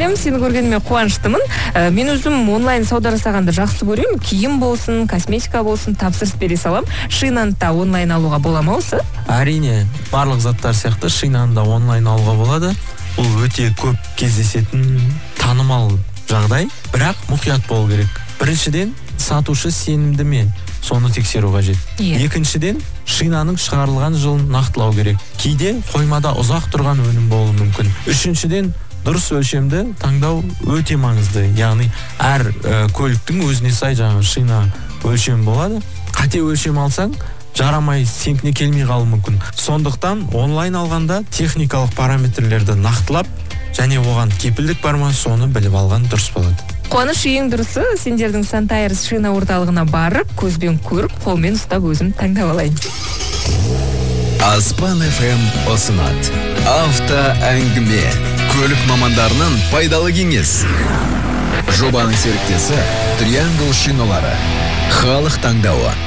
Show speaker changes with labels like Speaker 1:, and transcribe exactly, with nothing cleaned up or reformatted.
Speaker 1: элем, сени көргөнүмө кубанычтымын. Мен өзүм онлайн сауда жасаганды жакшы көрөм. Кийим болсун, косметика болсун, тапсырыс бере салам. Шинаны да онлайн алууга бола ма осы?
Speaker 2: Әрине, барлық заттар сияқты шинаны да онлайн алуға болады. Бұл өте көп кездесетін танымал жағдай, бірақ мұқият болу керек. Біріншіден, сатушы сенімді ме, соны тексеру қажет. Екіншіден, шинаның шығарылған жылын нақтылау керек. Кейде қоймада ұзақ тұрған өнім болуы мүмкін. Үшіншіден, дұрыс өлшемді таңдау өте маңызды. Яғни әр ә, көліктің өзіне сай жаңағы шина өлшем болады. Қате өлшем алсаң, жарамай сенікіне келмей қалуы мүмкін. Сондықтан онлайн алғанда техникалық параметрлерді нақтылап, және оған кепілдік бар ма, соны біліп алған дұрыс болады.
Speaker 1: Қуаныш, ең дұрысы сендердің Сантайрс шина орталығына барып, көзбен көріп, қолмен ұстап өзім таңдап алайын.
Speaker 3: Аспан эф эм ұсынады. Авто әңгіме. Көлік мамандарының пайдалы кеңес. Жобаның серіктесі Триангл шиналары. Халық таңдауы.